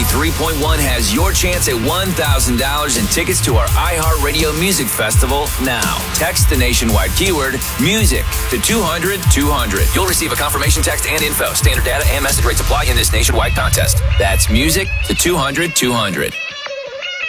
93.1 has your chance at $1,000 in tickets to our iHeartRadio Music Festival now. Text the nationwide keyword MUSIC to 200-200. You'll receive a confirmation text and info. Standard data and message rates apply in this nationwide contest. That's MUSIC to 200-200.